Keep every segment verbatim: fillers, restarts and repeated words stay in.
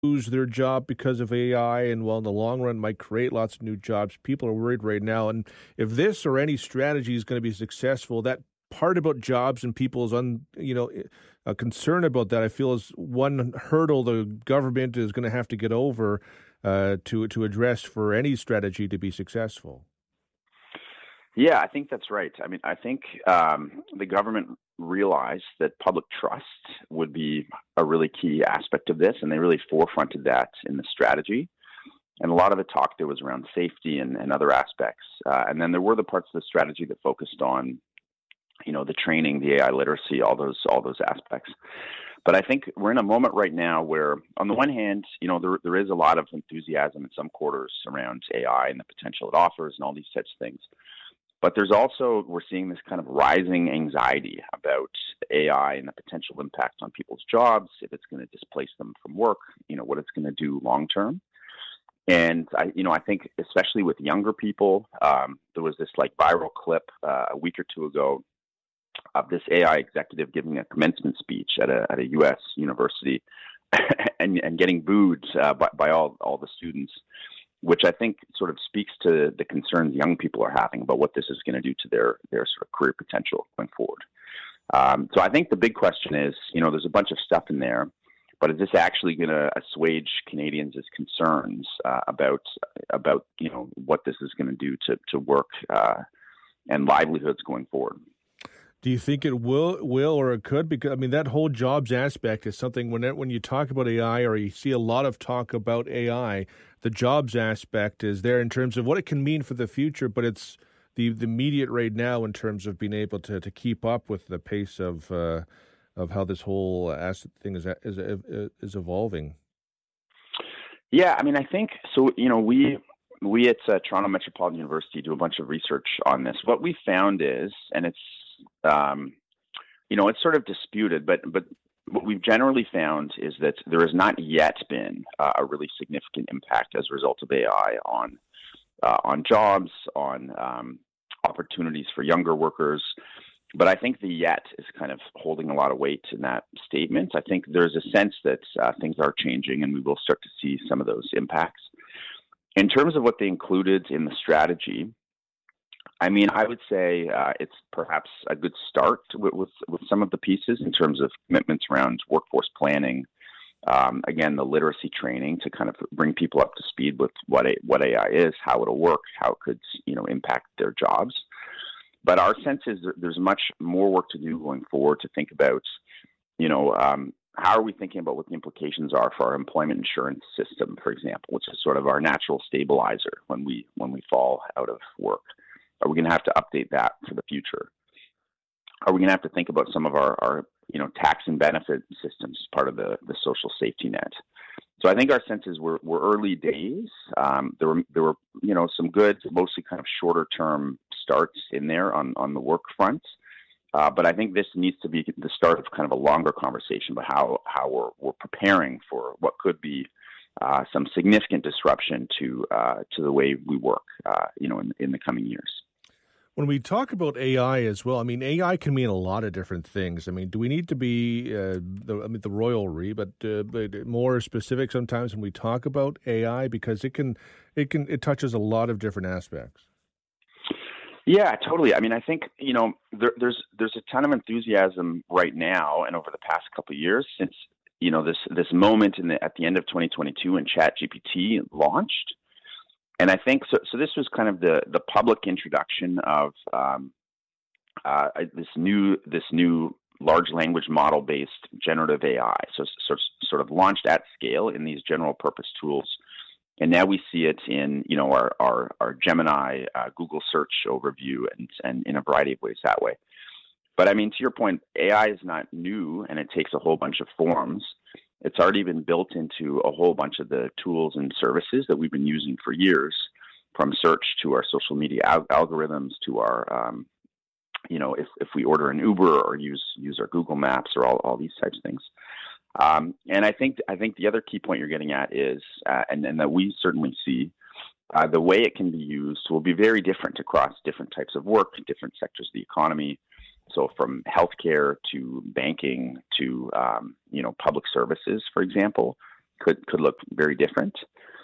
lose their job because of A I, and while in the long run might create lots of new jobs. People are worried right now, and if this or any strategy is going to be successful, that part about jobs and people's un, you know, uh, concern about that, I feel is one hurdle the government is going to have to get over uh, to to address for any strategy to be successful. Yeah, I think that's right. I mean, I think um, the government realized that public trust would be a really key aspect of this, and they really forefronted that in the strategy. And a lot of the talk there was around safety and, and other aspects. Uh, and then there were the parts of the strategy that focused on, you know, the training, the A I literacy, all those all those aspects. But I think we're in a moment right now where, on the one hand, you know, there there is a lot of enthusiasm in some quarters around A I and the potential it offers and all these types of things. But there's also, we're seeing this kind of rising anxiety about A I and the potential impact on people's jobs, if it's going to displace them from work, you know, what it's going to do long term. And I, you know, I think especially with younger people, um, there was this like viral clip uh, a week or two ago of this A I executive giving a commencement speech at a at a U S university and and getting booed uh, by, by all all the students, which I think sort of speaks to the concerns young people are having about what this is going to do to their their sort of career potential going forward. Um, so I think the big question is, you know, there's a bunch of stuff in there, but is this actually going to assuage Canadians' concerns uh, about about you know what this is going to do to to work uh, and livelihoods going forward? Do you think it will, will or it could? Because I mean, that whole jobs aspect is something when it, when you talk about A I, or you see a lot of talk about A I, the jobs aspect is there in terms of what it can mean for the future, but it's the, the immediate right now in terms of being able to, to keep up with the pace of uh, of how this whole asset thing is is is evolving. Yeah, I mean, I think so. You know, we we at uh, Toronto Metropolitan University do a bunch of research on this. What we found is, and it's Um, you know, it's sort of disputed, but but what we've generally found is that there has not yet been uh, a really significant impact as a result of A I on uh, on jobs, on um, opportunities for younger workers. But I think the yet is kind of holding a lot of weight in that statement. I think there's a sense that uh, things are changing, and we will start to see some of those impacts. In terms of what they included in the strategy, I mean, I would say uh, it's perhaps a good start with, with with some of the pieces in terms of commitments around workforce planning. Um, again, the literacy training to kind of bring people up to speed with what a, what A I is, how it'll work, how it could you know impact their jobs. But our sense is that there's much more work to do going forward to think about, you know, um, how are we thinking about what the implications are for our employment insurance system, for example, which is sort of our natural stabilizer when we when we fall out of work. Are we going to have to update that for the future? Are we going to have to think about some of our, our you know, tax and benefit systems as part of the, the social safety net? So I think our sense is we're, we're early days. Um, there were, there were, you know, some good, mostly kind of shorter term starts in there on, on the work front. Uh, but I think this needs to be the start of kind of a longer conversation about how, how we're, we're preparing for what could be uh, some significant disruption to, uh, to the way we work, uh, you know, in, in the coming years. When we talk about A I as well, I mean, A I can mean a lot of different things. I mean, do we need to be, uh, the, I mean, the royalry, but, uh, but more specific sometimes when we talk about A I, because it can, it can, it touches a lot of different aspects. Yeah, totally. I mean, I think, you know, there, there's there's a ton of enthusiasm right now and over the past couple of years since, you know, this this moment in the, at the end of twenty twenty-two when ChatGPT launched. And I think so. So this was kind of the, the public introduction of um, uh, this new this new large language model based generative A I. So, so sort of launched at scale in these general purpose tools, and now we see it in you know our our, our Gemini uh, Google search overview and and in a variety of ways that way. But I mean, to your point, A I is not new, and it takes a whole bunch of forms. It's already been built into a whole bunch of the tools and services that we've been using for years, from search to our social media al- algorithms to our, um, you know, if, if we order an Uber or use use our Google Maps or all, all these types of things. Um, and I think I think the other key point you're getting at is, uh, and, and that we certainly see, uh, the way it can be used will be very different across different types of work, different sectors of the economy. So from healthcare to banking to, um, you know, public services, for example, could could look very different.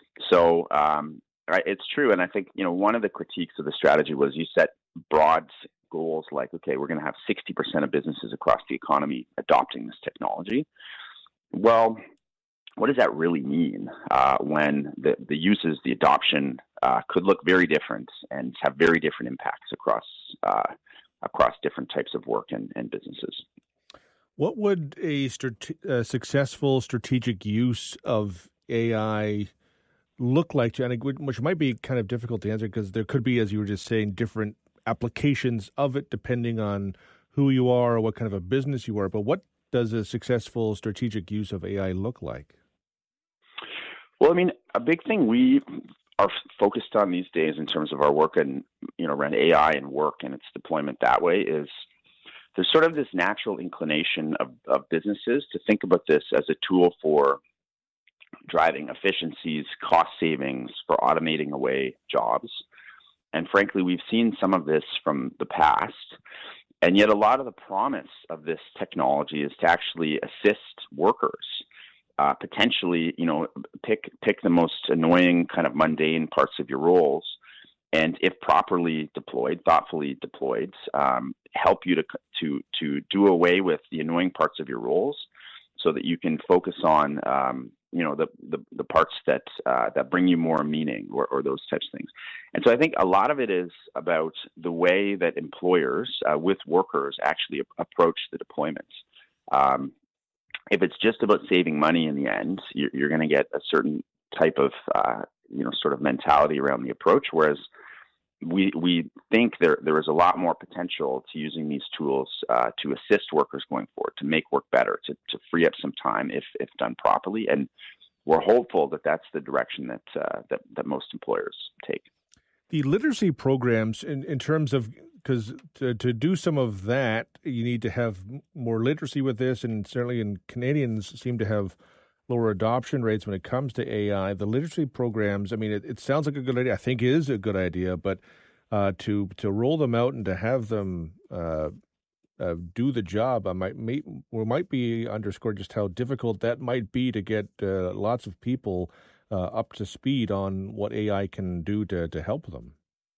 So um, it's true, and I think you know one of the critiques of the strategy was you set broad goals like, okay, we're going to have sixty percent of businesses across the economy adopting this technology. Well, what does that really mean uh, when the, the uses, the adoption uh, could look very different and have very different impacts across uh, across different types of work and, and businesses? What would a strate- uh, successful strategic use of A I look like? And which might be kind of difficult to answer because there could be, as you were just saying, different applications of it depending on who you are or what kind of a business you are. But what does a successful strategic use of A I look like? Well, I mean, a big thing we are focused on these days in terms of our work and, you know, around A I and work and its deployment that way is there's sort of this natural inclination of, of businesses to think about this as a tool for driving efficiencies, cost savings, for automating away jobs. And frankly, we've seen some of this from the past. And yet a lot of the promise of this technology is to actually assist workers, uh, potentially, you know, pick pick the most annoying kind of mundane parts of your roles, and if properly deployed, thoughtfully deployed, um, help you to to to do away with the annoying parts of your roles, so that you can focus on um, you know the, the the parts that uh, that bring you more meaning, or, or those types of things. And so I think a lot of it is about the way that employers uh, with workers actually a- approach the deployments. Um, if it's just about saving money in the end, you're, you're going to get a certain type of uh, you know sort of mentality around the approach, whereas we we think there there is a lot more potential to using these tools uh, to assist workers going forward, to make work better, to to free up some time if if done properly. And we're hopeful that that's the direction that uh, that that most employers take. The literacy programs, in, in terms of, because to, to do some of that, you need to have more literacy with this, and certainly in Canadians seem to have lower adoption rates when it comes to A I. The literacy programs, I mean, it, it sounds like a good idea. I think it is a good idea, but uh, to to roll them out and to have them uh, uh, do the job, I might may, we might be underscore just how difficult that might be to get uh, lots of people uh, up to speed on what A I can do to to help them.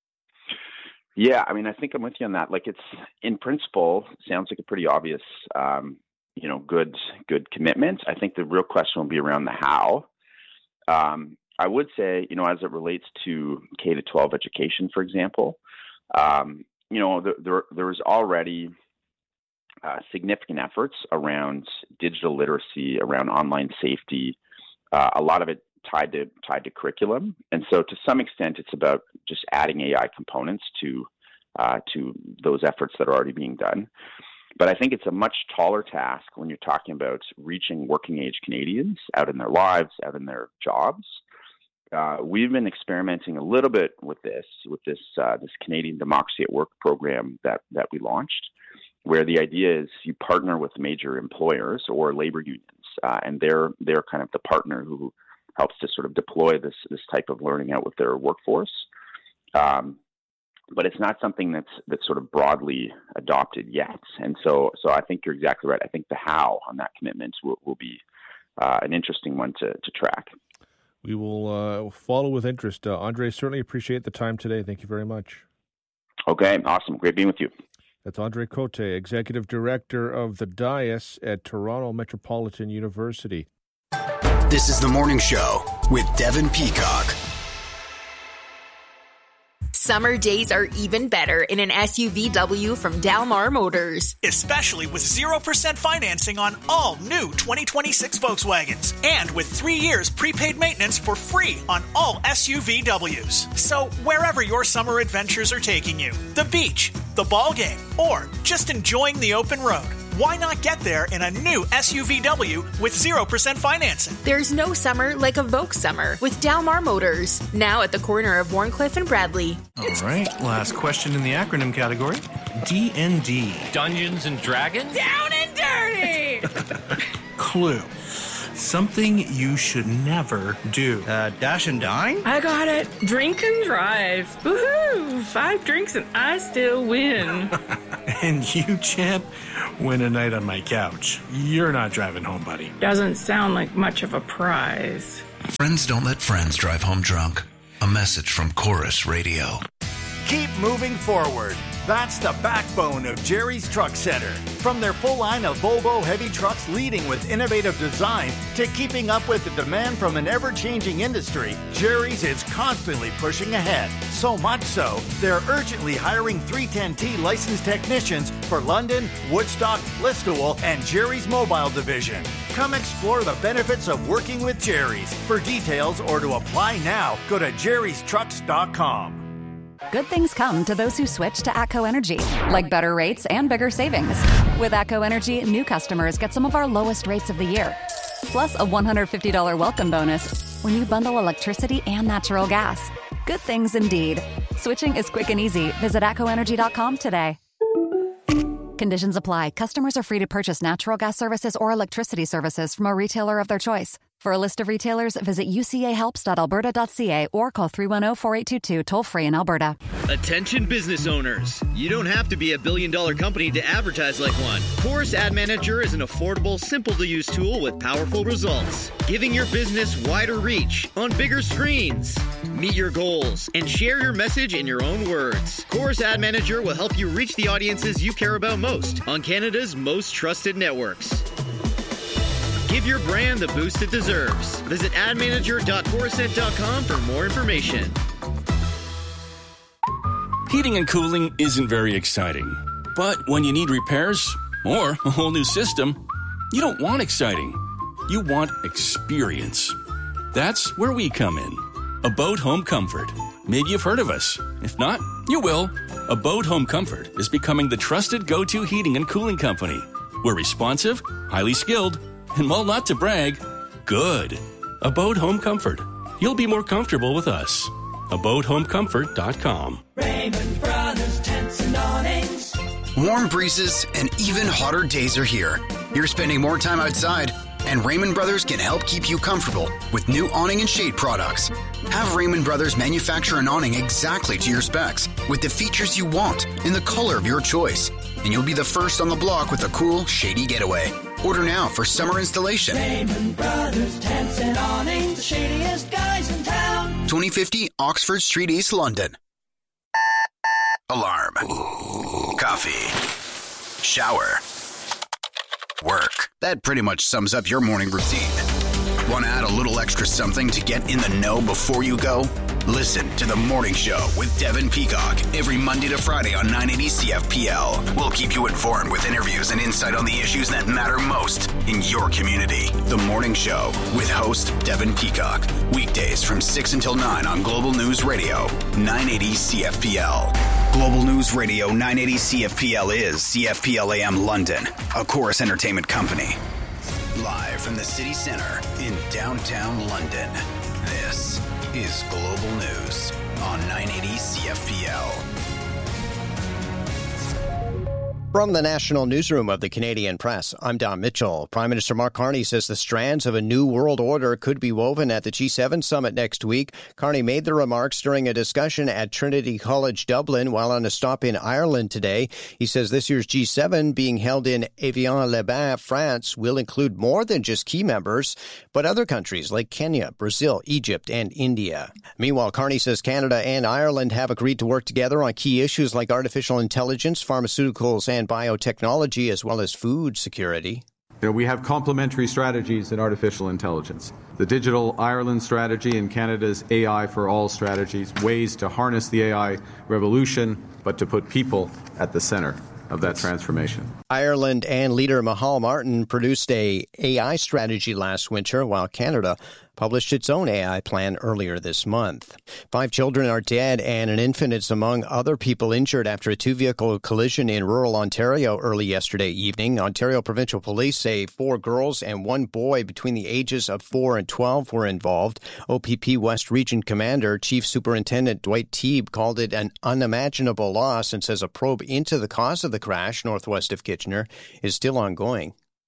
Yeah, I mean, I think I'm with you on that. Like, it's in principle sounds like a pretty obvious Um, you know, good, good commitment. I think the real question will be around the how. Um, I would say, you know, as it relates to K to twelve education, for example, um, you know, there, there, there's already uh, significant efforts around digital literacy, around online safety, uh, a lot of it tied to, tied to curriculum. And so to some extent, it's about just adding A I components to, uh, to those efforts that are already being done. But I think it's a much taller task when you're talking about reaching working age Canadians out in their lives, out in their jobs. Uh, we've been experimenting a little bit with this, with this uh, this Canadian Democracy at Work program that that we launched, where the idea is you partner with major employers or labor unions, uh, and they're they're kind of the partner who helps to sort of deploy this this type of learning out with their workforce. Um, But it's not something that's that's sort of broadly adopted yet, and so so I think you're exactly right. I think the how on that commitment will, will be uh, an interesting one to to track. We will uh, follow with interest. Uh, Andre, certainly appreciate the time today. Thank you very much. Okay, awesome. Great being with you. That's Andre Cote, Executive Director of the D I A S at Toronto Metropolitan University. This is The Morning Show with Devin Peacock. Summer days are even better in an S U V W from Dalmar Motors. Especially with zero percent financing on all new twenty twenty-six Volkswagens. And with three years prepaid maintenance for free on all S U V Ws. So wherever your summer adventures are taking you, the beach, the ball game, or just enjoying the open road, why not get there in a new S U V W with zero percent financing? There's no summer like a Volks summer with Dalmar Motors. Now at the corner of Warncliffe and Bradley. All right, last question in the acronym category. D and D. Dungeons and Dragons? Down and dirty! Clue. Something you should never do. Uh, dash and dine? I got it. Drink and drive. Woohoo! Five drinks and I still win. And you, champ, win a night on my couch. You're not driving home, buddy. Doesn't sound like much of a prize. Friends don't let friends drive home drunk. A message from Chorus Radio. Keep moving forward. That's the backbone of Jerry's Truck Center. From their full line of Volvo heavy trucks leading with innovative design to keeping up with the demand from an ever-changing industry, Jerry's is constantly pushing ahead. So much so, they're urgently hiring three ten T licensed technicians for London, Woodstock, Listowel, and Jerry's Mobile Division. Come explore the benefits of working with Jerry's. For details or to apply now, go to jerrys trucks dot com. Good things come to those who switch to ATCO Energy, like better rates and bigger savings. With ATCO Energy, new customers get some of our lowest rates of the year, plus a one hundred fifty dollars welcome bonus when you bundle electricity and natural gas. Good things indeed. Switching is quick and easy. Visit atco energy dot com today. Conditions apply. Customers are free to purchase natural gas services or electricity services from a retailer of their choice. For a list of retailers, visit u c a helps dot alberta dot c a or call three one zero, four eight two two toll-free in Alberta. Attention business owners. You don't have to be a billion-dollar company to advertise like one. Chorus Ad Manager is an affordable, simple-to-use tool with powerful results, giving your business wider reach on bigger screens. Meet your goals and share your message in your own words. Chorus Ad Manager will help you reach the audiences you care about most on Canada's most trusted networks. Give your brand the boost it deserves. Visit ad manager dot coruscent dot com for more information. Heating and cooling isn't very exciting. But when you need repairs or a whole new system, you don't want exciting. You want experience. That's where we come in. Abode Home Comfort. Maybe you've heard of us. If not, you will. Abode Home Comfort is becoming the trusted go-to heating and cooling company. We're responsive, highly skilled, and while not to brag, good. Abode Home Comfort. You'll be more comfortable with us. abode home comfort dot com. Raymond Brothers Tents and Awnings. Warm breezes and even hotter days are here. You're spending more time outside, and Raymond Brothers can help keep you comfortable with new awning and shade products. Have Raymond Brothers manufacture an awning exactly to your specs with the features you want in the color of your choice. And you'll be the first on the block with a cool, shady getaway. Order now for summer installation. Raymond Brothers Tents and Awnings, the shadiest guys in town. twenty fifty Oxford Street, East London. Alarm. Coffee. Shower. Work. That pretty much sums up your morning routine. Want to add a little extra something to get in the know before you go? Listen to The Morning Show with Devin Peacock every Monday to Friday on nine eighty C F P L. We'll keep you informed with interviews and insight on the issues that matter most in your community. The Morning Show with host Devin Peacock. Weekdays from six until nine on Global News Radio, nine eighty C F P L. Global News Radio nine eighty C F P L is C F P L A M London, a Chorus Entertainment company. Live from the city center in downtown London, this is Global News on nine eighty C F P L. From the National Newsroom of the Canadian Press, I'm Don Mitchell. Prime Minister Mark Carney says the strands of a new world order could be woven at the G seven summit next week. Carney made the remarks during a discussion at Trinity College Dublin while on a stop in Ireland today. He says this year's G seven, being held in Evian-les-Bains, France, will include more than just key members, but other countries like Kenya, Brazil, Egypt, and India. Meanwhile, Carney says Canada and Ireland have agreed to work together on key issues like artificial intelligence, pharmaceuticals, and and biotechnology, as well as food security. You know, we have complementary strategies in artificial intelligence. The Digital Ireland strategy and Canada's A I for All strategies, ways to harness the A I revolution, but to put people at the center of that transformation. Ireland and leader Micheál Martin produced a AI strategy last winter, while Canada published its own A I plan earlier this month. Five children are dead and an infant is among other people injured after a two-vehicle collision in rural Ontario early yesterday evening. Ontario Provincial Police say four girls and one boy between the ages of four and twelve were involved. O P P West Region Commander Chief Superintendent Dwight Teeb called it an unimaginable loss and says a probe into the cause of the crash northwest of Kitchener is still ongoing.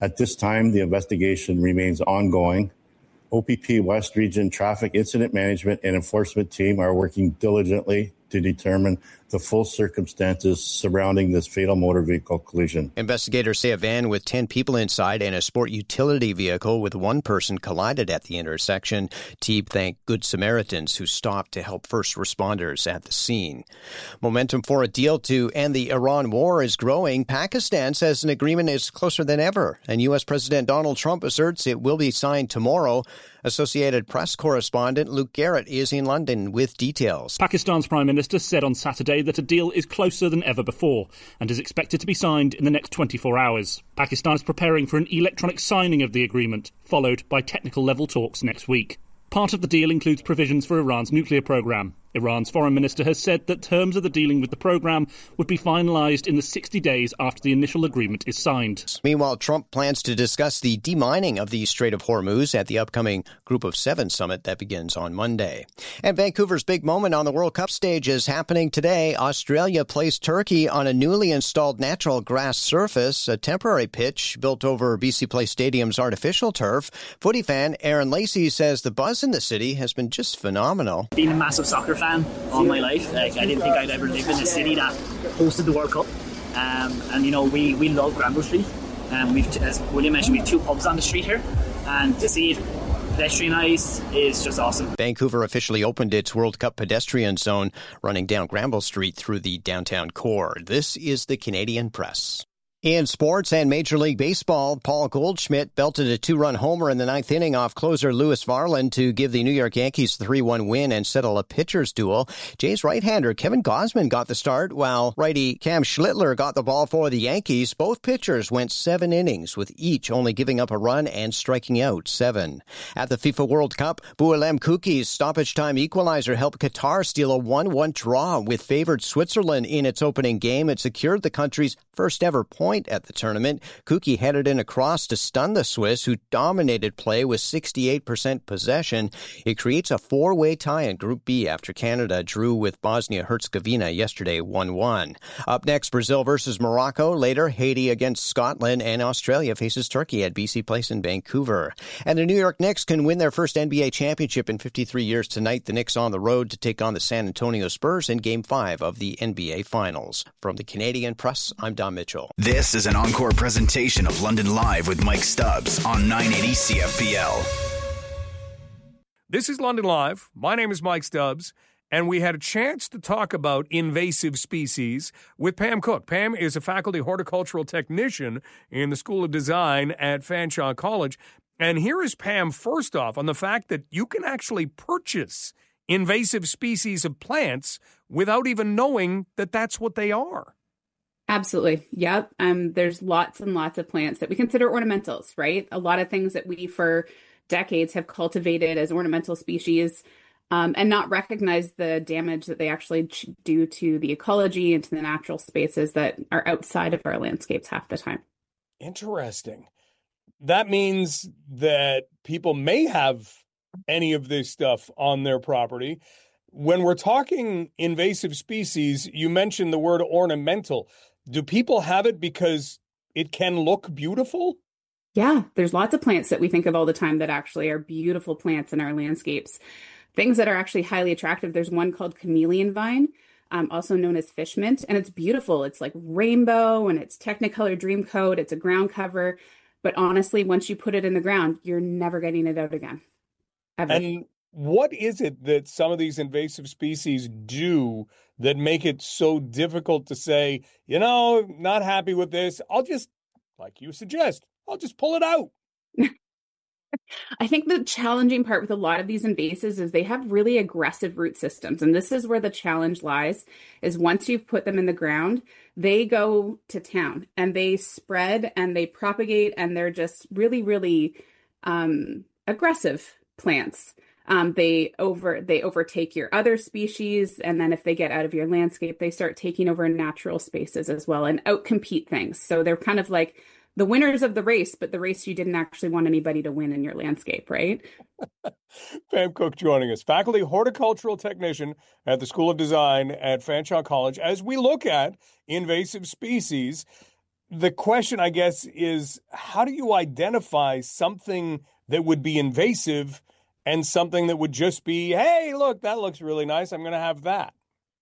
At this time, the investigation remains ongoing. O P P West Region Traffic Incident Management and Enforcement Team are working diligently to determine the full circumstances surrounding this fatal motor vehicle collision. Investigators say a van with ten people inside and a sport utility vehicle with one person collided at the intersection. Team thanked Good Samaritans who stopped to help first responders at the scene. Momentum for a deal to end the Iran war is growing. Pakistan says an agreement is closer than ever, and U S. President Donald Trump asserts it will be signed tomorrow. Associated Press correspondent Luke Garrett is in London with details. Pakistan's Prime Minister said on Saturday that a deal is closer than ever before and is expected to be signed in the next twenty-four hours. Pakistan is preparing for an electronic signing of the agreement, followed by technical level talks next week. Part of the deal includes provisions for Iran's nuclear program. Iran's foreign minister has said that terms of the dealing with the program would be finalised in the sixty days after the initial agreement is signed. Meanwhile, Trump plans to discuss the demining of the Strait of Hormuz at the upcoming Group of Seven summit that begins on Monday. And Vancouver's big moment on the World Cup stage is happening today. Australia plays Turkey on a newly installed natural grass surface, a temporary pitch built over B C Place Stadium's artificial turf. Footy fan Aaron Lacey says the buzz in the city has been just phenomenal. Been a massive soccer fan all my life. Like, I didn't think I'd ever live in a city that hosted the World Cup. Um, and, you know, we, we love Granville Street. Um, we've, as William mentioned, we have two pubs on the street here. And to see it pedestrianised is just awesome. Vancouver officially opened its World Cup pedestrian zone running down Granville Street through the downtown core. This is the Canadian Press. In sports and Major League Baseball, Paul Goldschmidt belted a two-run homer in the ninth inning off closer Lewis Varland to give the New York Yankees a three one win and settle a pitcher's duel. Jays right-hander Kevin Gausman got the start, while righty Cam Schlittler got the ball for the Yankees. Both pitchers went seven innings, with each only giving up a run and striking out seven. At the FIFA World Cup, Boualem Kouki's stoppage-time equalizer helped Qatar steal a one one draw with favored Switzerland in its opening game. It secured the country's first-ever point at the tournament. Kouki headed in a cross to stun the Swiss, who dominated play with sixty-eight percent possession. It creates a four-way tie in Group B after Canada drew with Bosnia-Herzegovina yesterday one one. Up next, Brazil versus Morocco. Later, Haiti against Scotland, and Australia faces Turkey at B C Place in Vancouver. And the New York Knicks can win their first N B A championship in fifty-three years tonight. The Knicks on the road to take on the San Antonio Spurs in Game five of the N B A Finals. From the Canadian Press, I'm Don Mitchell. This is an encore presentation of London Live with Mike Stubbs on nine eighty C F P L. This is London Live. My name is Mike Stubbs, and we had a chance to talk about invasive species with Pam Cook. Pam is a faculty horticultural technician in the School of Design at Fanshawe College. And here is Pam first off on the fact that you can actually purchase invasive species of plants without even knowing that that's what they are. Absolutely. Yep. Um, there's lots and lots of plants that we consider ornamentals, right? A lot of things that we for decades have cultivated as ornamental species um, and not recognize the damage that they actually do to the ecology and to the natural spaces that are outside of our landscapes half the time. Interesting. That means that people may have any of this stuff on their property. When we're talking invasive species, you mentioned the word ornamental. Do people have it because it can look beautiful? Yeah, there's lots of plants that we think of all the time that actually are beautiful plants in our landscapes. Things that are actually highly attractive. There's one called chameleon vine, um, also known as fish mint, and it's beautiful. It's like rainbow and it's Technicolor Dreamcoat. It's a ground cover. But honestly, once you put it in the ground, you're never getting it out again. Ever. And what is it that some of these invasive species do that make it so difficult to say, you know, not happy with this, I'll just, like you suggest, I'll just pull it out? I think the challenging part with a lot of these invasives is they have really aggressive root systems. And this is where the challenge lies, is once you've put them in the ground, they go to town and they spread and they propagate and they're just really, really um, aggressive plants. Um, they over they overtake your other species, and then if they get out of your landscape, they start taking over natural spaces as well and outcompete things. So they're kind of like the winners of the race, but the race you didn't actually want anybody to win in your landscape, right? Pam Cook joining us, faculty horticultural technician at the School of Design at Fanshawe College. As we look at invasive species, the question, I guess, is how do you identify something that would be invasive and something that would just be, hey, look, that looks really nice, I'm going to have that?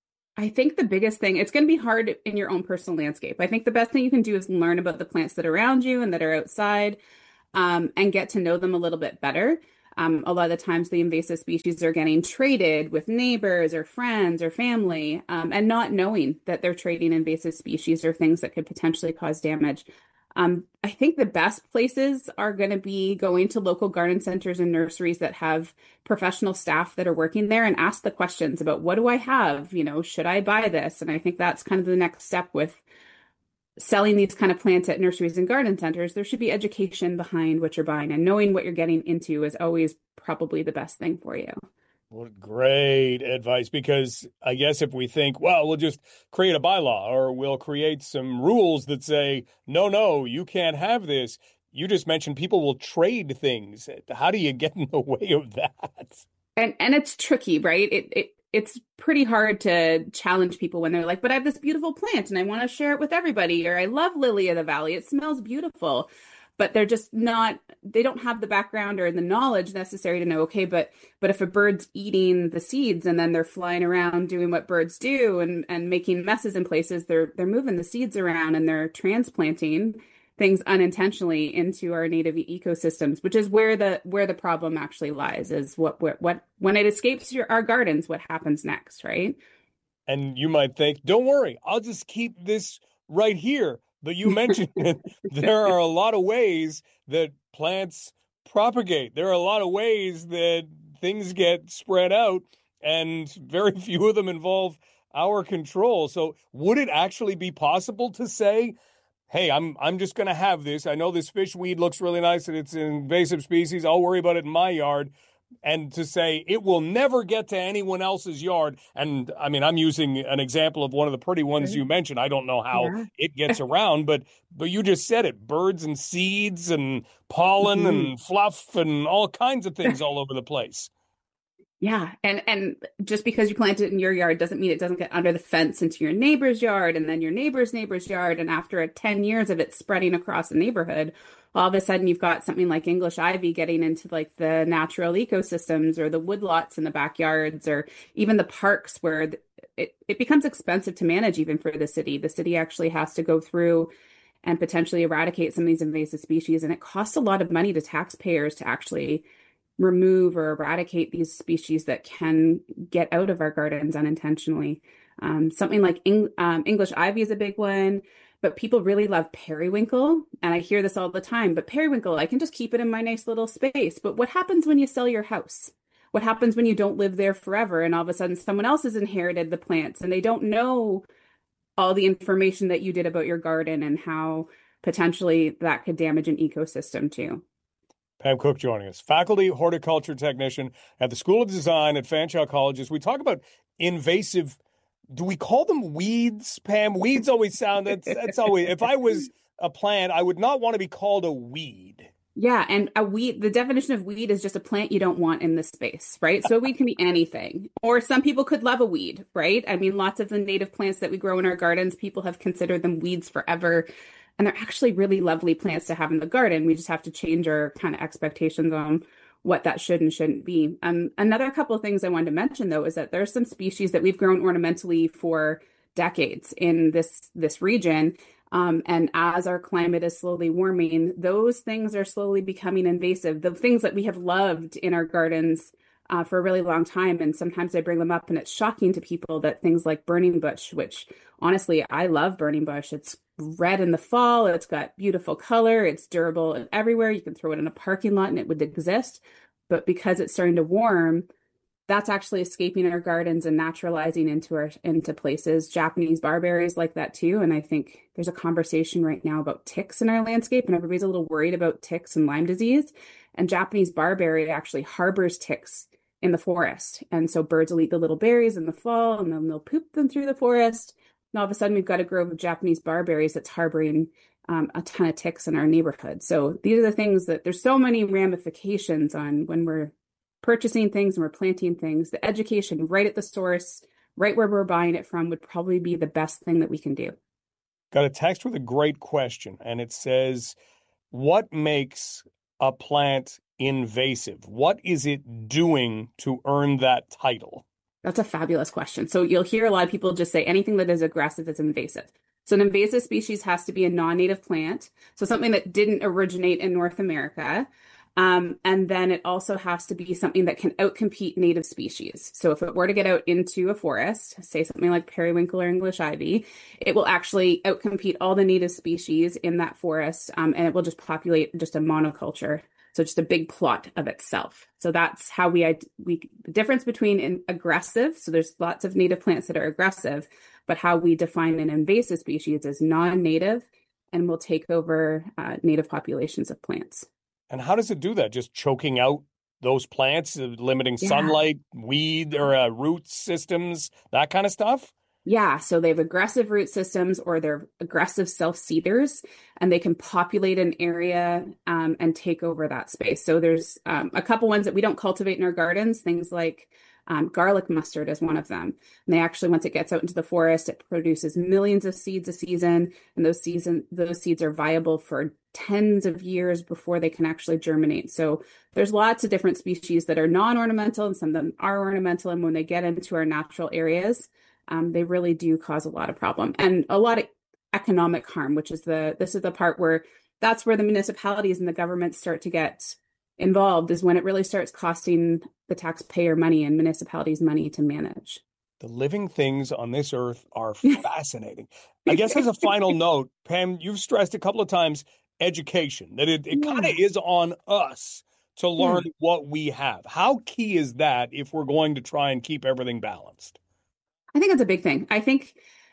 I think the biggest thing, it's going to be hard in your own personal landscape. I think the best thing you can do is learn about the plants that are around you and that are outside, um, and get to know them a little bit better. Um, a lot of the times the invasive species are getting traded with neighbors or friends or family, um, and not knowing that they're trading invasive species or things that could potentially cause damage. Um, I think the best places are going to be going to local garden centers and nurseries that have professional staff that are working there and ask the questions about, what do I have? You know, should I buy this? And I think that's kind of the next step with selling these kind of plants at nurseries and garden centers. There should be education behind what you're buying, and knowing what you're getting into is always probably the best thing for you. What great advice, because I guess if we think, well, we'll just create a bylaw or we'll create some rules that say, no, no, you can't have this. You just mentioned people will trade things. How do you get in the way of that? And and it's tricky, right? It, it It's pretty hard to challenge people when they're like, but I have this beautiful plant and I want to share it with everybody. Or I love lily of the valley. It smells beautiful. But they're just not, they don't have the background or the knowledge necessary to know, okay, but but if a bird's eating the seeds and then they're flying around doing what birds do and, and making messes in places, they're they're moving the seeds around and they're transplanting things unintentionally into our native ecosystems, which is where the where the problem actually lies, is what what, what when it escapes your, our gardens, what happens next, right? And you might think, don't worry, I'll just keep this right here. But you mentioned that there are a lot of ways that plants propagate. There are a lot of ways that things get spread out, and very few of them involve our control. So would it actually be possible to say, hey, I'm I'm just going to have this. I know this fish weed looks really nice and it's an invasive species. I'll worry about it in my yard. And to say it will never get to anyone else's yard. And I mean, I'm using an example of one of the pretty ones you mentioned. I don't know how yeah. it gets around, but but you just said it. Birds and seeds and pollen mm-hmm. and fluff and all kinds of things all over the place. Yeah. And and just because you plant it in your yard doesn't mean it doesn't get under the fence into your neighbor's yard and then your neighbor's neighbor's yard. And after ten years of it spreading across the neighborhood, all of a sudden you've got something like English ivy getting into like the natural ecosystems or the woodlots in the backyards or even the parks where it, it becomes expensive to manage even for the city. The city actually has to go through and potentially eradicate some of these invasive species. And it costs a lot of money to taxpayers to actually remove or eradicate these species that can get out of our gardens unintentionally. Um, something like Eng- um, English ivy is a big one. But people really love periwinkle. And I hear this all the time, but periwinkle, I can just keep it in my nice little space. But what happens when you sell your house? What happens when you don't live there forever and all of a sudden someone else has inherited the plants and they don't know all the information that you did about your garden and how potentially that could damage an ecosystem too. Pam Cook joining us, faculty horticulture technician at the School of Design at Fanshawe Colleges. We talk about invasive. Do we call them weeds, Pam? Weeds always sound, that's, that's always, if I was a plant, I would not want to be called a weed. Yeah. And a weed, the definition of weed is just a plant you don't want in the space, right? So a weed can be anything. Or some people could love a weed, right? I mean, lots of the native plants that we grow in our gardens, people have considered them weeds forever. And they're actually really lovely plants to have in the garden. We just have to change our kind of expectations on what that should and shouldn't be. Um, another couple of things I wanted to mention, though, is that there's some species that we've grown ornamentally for decades in this this region. Um, and as our climate is slowly warming, those things are slowly becoming invasive. The things that we have loved in our gardens uh, for a really long time. And sometimes I bring them up and it's shocking to people that things like burning bush, which honestly, I love burning bush. It's red in the fall. It's got beautiful color. It's durable everywhere. You can throw it in a parking lot and it would exist. But because it's starting to warm, that's actually escaping our gardens and naturalizing into our into places. Japanese barberries like that too. And I think there's a conversation right now about ticks in our landscape, and everybody's a little worried about ticks and Lyme disease. And Japanese barberry actually harbors ticks in the forest. And so birds will eat the little berries in the fall and then they'll poop them through the forest. And all of a sudden we've got a grove of Japanese barberries that's harboring um, a ton of ticks in our neighborhood. So these are the things that there's so many ramifications on when we're purchasing things and we're planting things. The education right at the source, right where we're buying it from would probably be the best thing that we can do. Got a text with a great question, and it says, what makes a plant invasive? What is it doing to earn that title? That's a fabulous question. So you'll hear a lot of people just say anything that is aggressive is invasive. So an invasive species has to be a non-native plant, so something that didn't originate in North America. Um, and then it also has to be something that can outcompete native species. So if it were to get out into a forest, say something like periwinkle or English ivy, it will actually outcompete all the native species in that forest, um, and it will just populate just a monoculture. So just a big plot of itself. So that's how we, we the difference between an aggressive, so there's lots of native plants that are aggressive, but how we define an invasive species is non-native and will take over uh, native populations of plants. And how does it do that? Just choking out those plants, uh, limiting yeah. sunlight, weed or uh, root systems, that kind of stuff? Yeah, so they have aggressive root systems or they're aggressive self-seeders, and they can populate an area um, and take over that space. So there's um, a couple ones that we don't cultivate in our gardens, things like um, garlic mustard is one of them. And they actually, once it gets out into the forest, it produces millions of seeds a season, and those season those seeds are viable for tens of years before they can actually germinate. So there's lots of different species that are non-ornamental, and some of them are ornamental. And when they get into our natural areas, um, they really do cause a lot of problem and a lot of economic harm, which is the, this is the part where that's where the municipalities and the government start to get involved, is when it really starts costing the taxpayer money and municipalities money to manage. The living things on this earth are fascinating. I guess as a final note, Pam, you've stressed a couple of times education, that it, it yeah. kind of is on us to learn yeah. what we have. How key is that if we're going to try and keep everything balanced? I think that's a big thing. I think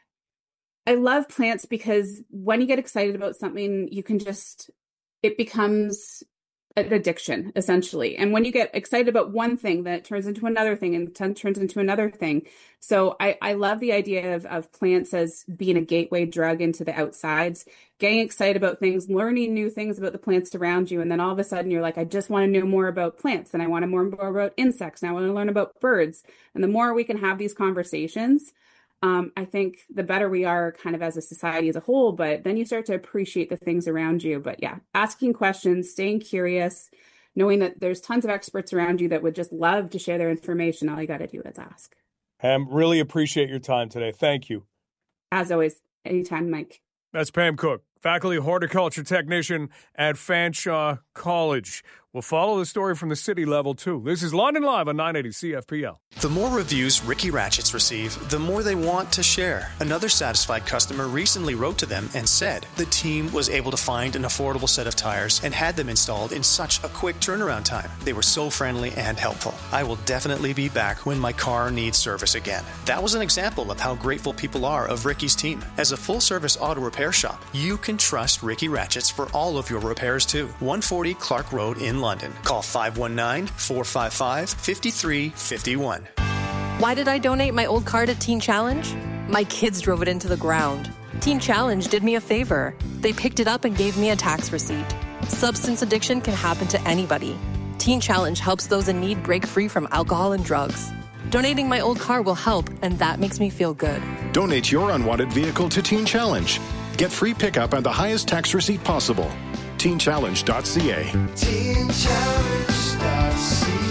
I love plants because when you get excited about something, you can just, it becomes an addiction, essentially. And when you get excited about one thing, then it turns into another thing and t- turns into another thing. So I, I love the idea of, of plants as being a gateway drug into the outsides, getting excited about things, learning new things about the plants around you. And then all of a sudden you're like, I just want to know more about plants, and I want to know more about insects, and I want to learn about birds. And the more we can have these conversations, Um, I think the better we are kind of as a society as a whole, but then you start to appreciate the things around you. But yeah, asking questions, staying curious, knowing that there's tons of experts around you that would just love to share their information. All you got to do is ask. Pam, really appreciate your time today. Thank you. As always, anytime, Mike. That's Pam Cook, faculty horticulture technician at Fanshawe College. We'll follow the story from the city level, too. This is London Live on nine eighty C F P L. The more reviews Ricky Ratchets receive, the more they want to share. Another satisfied customer recently wrote to them and said the team was able to find an affordable set of tires and had them installed in such a quick turnaround time. They were so friendly and helpful. I will definitely be back when my car needs service again. That was an example of how grateful people are of Ricky's team. As a full-service auto repair shop, you can trust Ricky Ratchets for all of your repairs, too. one forty Clark Road in London. Call five one nine, four five five, five three five one. Why did I donate my old car to Teen Challenge? My kids drove it into the ground. Teen Challenge did me a favor. They picked it up and gave me a tax receipt. Substance addiction can happen to anybody. Teen Challenge helps those in need break free from alcohol and drugs. Donating my old car will help, and that makes me feel good. Donate your unwanted vehicle to Teen Challenge. Get free pickup and the highest tax receipt possible. teen challenge dot c a. teen challenge dot c a.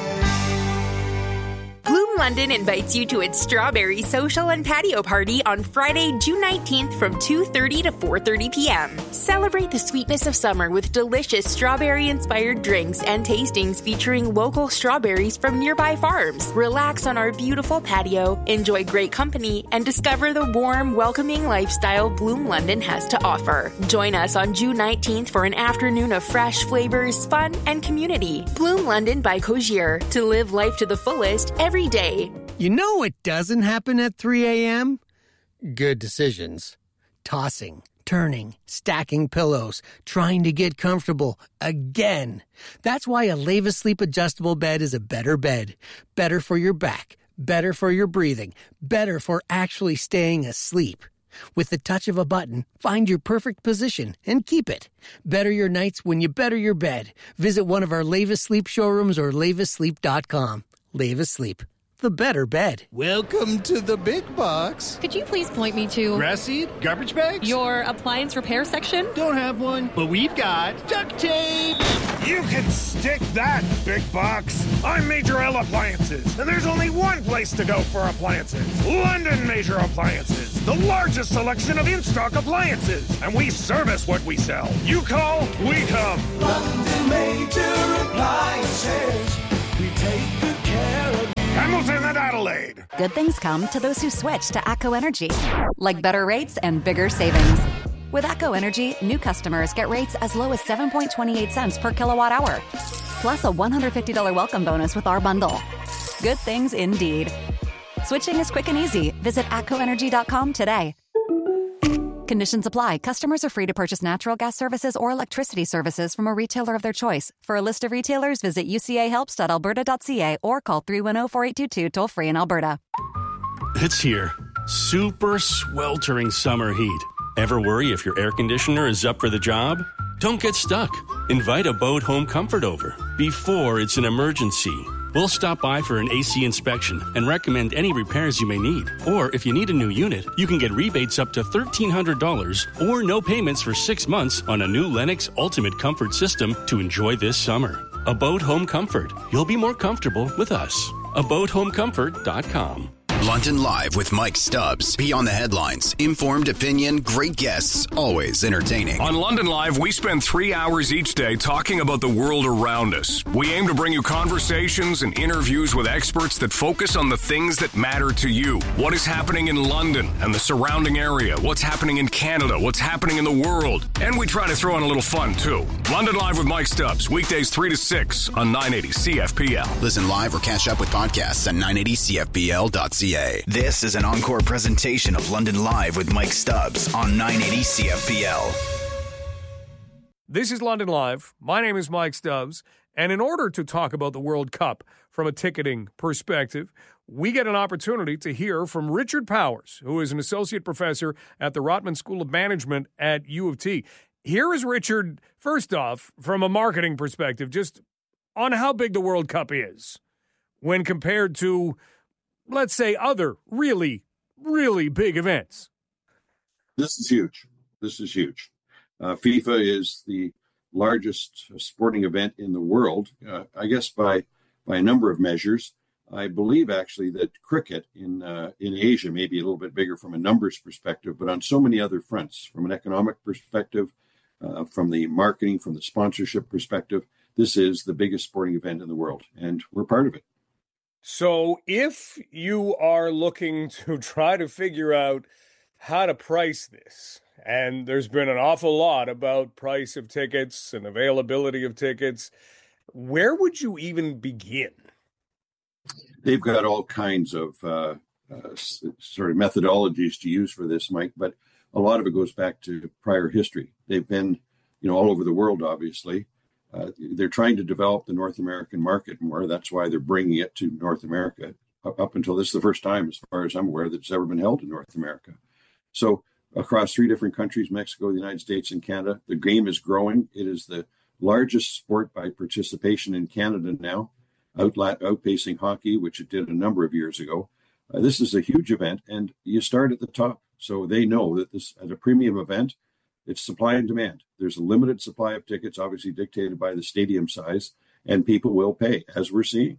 Bloom London invites you to its Strawberry Social and Patio Party on Friday, June nineteenth from two thirty to four thirty p.m. Celebrate the sweetness of summer with delicious strawberry-inspired drinks and tastings featuring local strawberries from nearby farms. Relax on our beautiful patio, enjoy great company, and discover the warm, welcoming lifestyle Bloom London has to offer. Join us on June nineteenth for an afternoon of fresh flavors, fun, and community. Bloom London by Cogier, to live life to the fullest every day. You know what doesn't happen at three a.m.? Good decisions. Tossing, turning, stacking pillows, trying to get comfortable again. That's why a Leva Sleep adjustable bed is a better bed. Better for your back, better for your breathing, better for actually staying asleep. With the touch of a button, find your perfect position and keep it. Better your nights when you better your bed. Visit one of our Leva Sleep showrooms or leva sleep dot com. Leva Sleep. the better bed. Welcome to the big box. Could you please point me to... Grass seed? Garbage bags? Your appliance repair section? Don't have one, but we've got duct tape. You can stick that, big box. I'm Major L Appliances, and there's only one place to go for appliances. London Major Appliances, the largest selection of in-stock appliances. And we service what we sell. You call, we come. London Major Appliances. We take good care of you. Hamilton and Adelaide. Good things come to those who switch to ATCO Energy, like better rates and bigger savings. With ATCO Energy, new customers get rates as low as seven point two eight cents per kilowatt hour, plus a one hundred fifty dollars welcome bonus with our bundle. Good things indeed. Switching is quick and easy. Visit atco energy dot com today. Conditions apply. Customers are free to purchase natural gas services or electricity services from a retailer of their choice. For a list of retailers, visit u c a helps dot alberta dot c a or call three one zero, four eight two two toll free in Alberta. It's here. Super sweltering summer heat. Ever worry if your air conditioner is up for the job? Don't get stuck. Invite Abode Home Comfort over before it's an emergency. We'll stop by for an A C inspection and recommend any repairs you may need. Or if you need a new unit, you can get rebates up to thirteen hundred dollars or no payments for six months on a new Lennox Ultimate Comfort system to enjoy this summer. Abode Home Comfort. You'll be more comfortable with us. abode home comfort dot com. London Live with Mike Stubbs. Beyond the headlines. Informed opinion, great guests, always entertaining. On London Live, we spend three hours each day talking about the world around us. We aim to bring you conversations and interviews with experts that focus on the things that matter to you. What is happening in London and the surrounding area? What's happening in Canada? What's happening in the world? And we try to throw in a little fun, too. London Live with Mike Stubbs. Weekdays three to six on nine eighty C F P L. Listen live or catch up with podcasts at nine eighty C F P L dot C A. This is an encore presentation of London Live with Mike Stubbs on nine eighty C F P L. This is London Live. My name is Mike Stubbs. And in order to talk about the World Cup from a ticketing perspective, we get an opportunity to hear from Richard Powers, who is an associate professor at the Rotman School of Management at U of T. Here is Richard, first off, from a marketing perspective, just on how big the World Cup is when compared to, let's say, other really, really big events. This is huge. This is huge. Uh, FIFA is the largest sporting event in the world, uh, I guess by by a number of measures. I believe actually that cricket in uh, in Asia may be a little bit bigger from a numbers perspective, but on so many other fronts, from an economic perspective, uh, from the marketing, from the sponsorship perspective, this is the biggest sporting event in the world, and we're part of it. So if you are looking to try to figure out how to price this, and there's been an awful lot about price of tickets and availability of tickets, where would you even begin? They've got all kinds of uh, uh, sort of methodologies to use for this, Mike, but a lot of it goes back to prior history. They've been, you know, all over the world, obviously. Uh, they're trying to develop the North American market more. That's why they're bringing it to North America. Up, up until this is the first time, as far as I'm aware, that it's ever been held in North America. So across three different countries, Mexico, the United States, and Canada, the game is growing. It is the largest sport by participation in Canada now, out, outpacing hockey, which it did a number of years ago. Uh, this is a huge event, and you start at the top. So they know that this, at a premium event, it's supply and demand. There's a limited supply of tickets, obviously dictated by the stadium size, and people will pay, as we're seeing.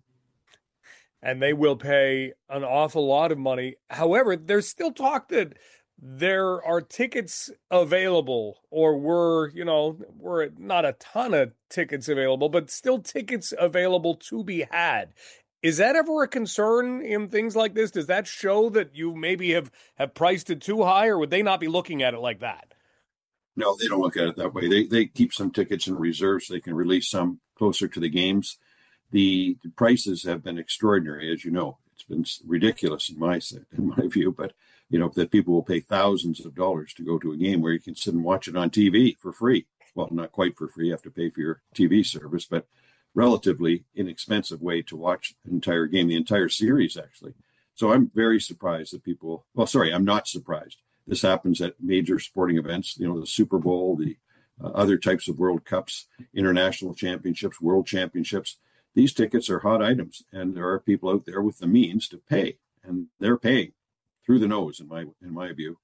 And they will pay an awful lot of money. However, there's still talk that there are tickets available, or were, you know, were not a ton of tickets available, but still tickets available to be had. Is that ever a concern in things like this? Does that show that you maybe have, have priced it too high, or would they not be looking at it like that? No, they don't look at it that way. They they keep some tickets in reserve so they can release some closer to the games. The, the prices have been extraordinary, as you know. It's been ridiculous in my in my view, but you know that people will pay thousands of dollars to go to a game where you can sit and watch it on T V for free. Well, not quite for free. You have to pay for your T V service, but relatively inexpensive way to watch the entire game, the entire series, actually. So I'm very surprised that people. Well, sorry, I'm not surprised. This happens at major sporting events, you know, the Super Bowl, the uh, other types of World Cups, international championships, world championships. these tickets are hot items, and there are people out there with the means to pay, and they're paying through the nose, in my in my view.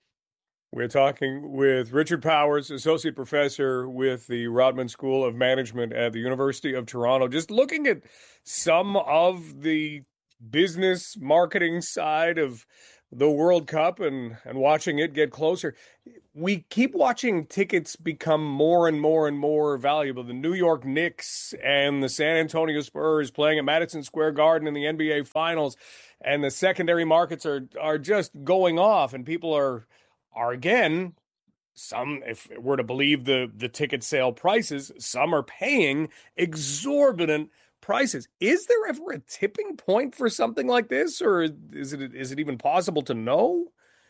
We're talking with Richard Powers, Associate Professor with the Rodman School of Management at the University of Toronto. Just looking at some of the business marketing side of the World Cup and, and watching it get closer. We keep watching tickets become more and more and more valuable. The New York Knicks and the San Antonio Spurs playing at Madison Square Garden in the N B A Finals, and the secondary markets are are just going off, and people are are again, some, if we're to believe the, the ticket sale prices, some are paying exorbitant prices. Is there ever a tipping point for something like this, or is it is it even possible to know?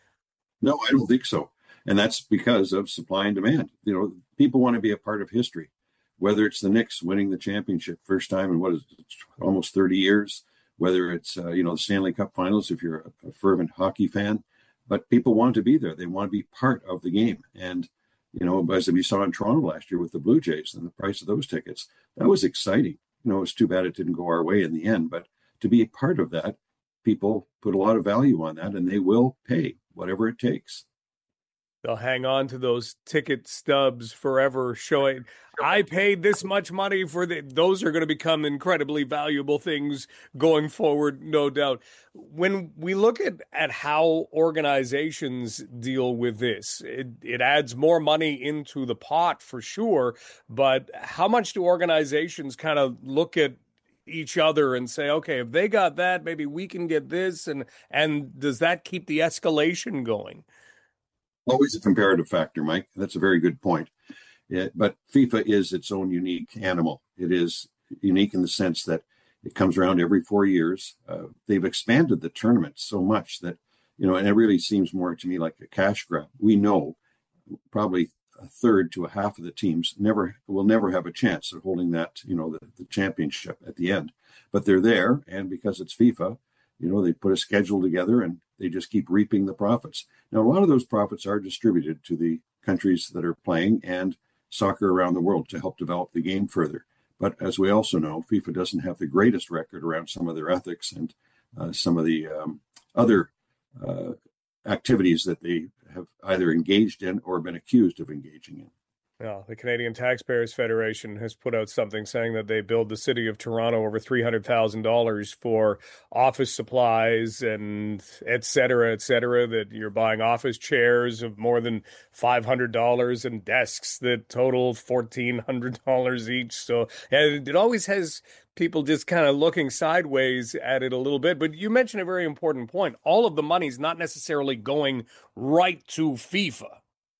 No, I don't think so. And that's because of supply and demand. You know, people want to be a part of history, whether it's the Knicks winning the championship first time in what is it, almost thirty years, whether it's, uh, you know, the Stanley Cup Finals, if you're a, a fervent hockey fan. But people want to be there. They want to be part of the game. And, you know, as we saw in Toronto last year with the Blue Jays and the price of those tickets, that was exciting. You know, it's too bad it didn't go our way in the end. But to be a part of that, people put a lot of value on that, and they will pay whatever it takes. They'll hang on to those ticket stubs forever, showing I paid this much money for the. Those are going to become incredibly valuable things going forward, no doubt. When we look at, at how organizations deal with this, it, it adds more money into the pot for sure. But how much do organizations kind of look at each other and say, okay, if they got that, maybe we can get this, and and does that keep the escalation going? Always a comparative factor, Mike. That's a very good point. It, but FIFA is its own unique animal. It is unique in the sense that it comes around every four years. Uh, they've expanded the tournament so much that, you know, and it really seems more to me like a cash grab. We know probably a third to a half of the teams never will never have a chance of holding that, you know, the, the championship at the end. But they're there, and because it's FIFA, you know, they put a schedule together and they just keep reaping the profits. Now, a lot of those profits are distributed to the countries that are playing and soccer around the world to help develop the game further. But as we also know, FIFA doesn't have the greatest record around some of their ethics and uh, some of the um, other uh, activities that they have either engaged in or been accused of engaging in. Well, the Canadian Taxpayers Federation has put out something saying that they billed the city of Toronto over three hundred thousand dollars for office supplies and et cetera, et cetera, that you're buying office chairs of more than five hundred dollars and desks that total fourteen hundred dollars each. So and it always has people just kind of looking sideways at it a little bit. But you mentioned a very important point. All of the money's not necessarily going right to FIFA.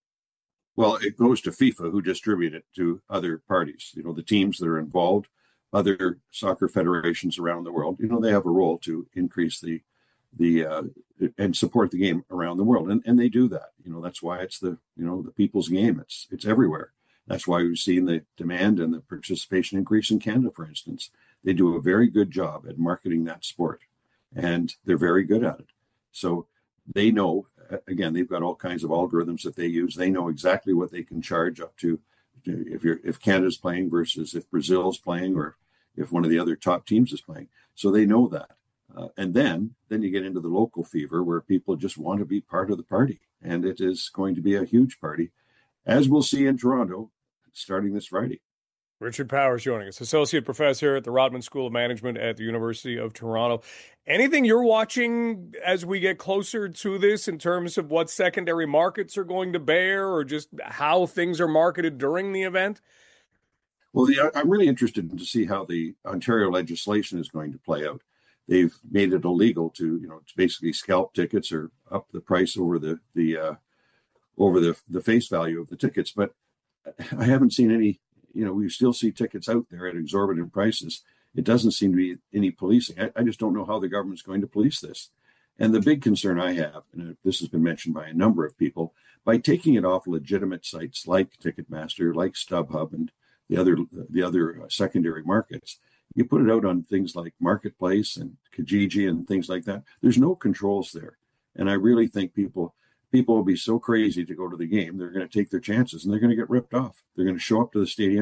Well, it goes to FIFA, who distribute it to other parties. You know, the teams that are involved, other soccer federations around the world. You know, they have a role to increase the the uh, and support the game around the world, and and they do that. You know, that's why it's the you know the people's game. It's it's everywhere. That's why we've seen the demand and the participation increase in Canada, for instance. They do a very good job at marketing that sport, and they're very good at it. So they know. Again, they've got all kinds of algorithms that they use. They know exactly what they can charge up to if you're if Canada's playing versus if Brazil's playing or if one of the other top teams is playing. So they know that. Uh, and then then you get into the local fever where people just want to be part of the party. And it is going to be a huge party, as we'll see in Toronto starting this Friday. Richard Powers joining us, Associate Professor at the Rodman School of Management at the University of Toronto. Anything you're watching as we get closer to this in terms of what secondary markets are going to bear or just how things are marketed during the event? Well, the, I'm really interested to see how the Ontario legislation is going to play out. They've made it illegal to, you know, to basically scalp tickets or up the price over the the uh, over the the face value of the tickets. But I haven't seen any. You know, we still see tickets out there at exorbitant prices. It doesn't seem to be any policing. I, I just don't know how the government's going to police this. And the big concern I have, and this has been mentioned by a number of people, by taking it off legitimate sites like Ticketmaster, like StubHub, and the other the other secondary markets, you put it out on things like Marketplace and Kijiji and things like that. There's no controls there. And I really think people... People will be so crazy to go to the game, they're going to take their chances and they're going to get ripped off. They're going to show up to the stadium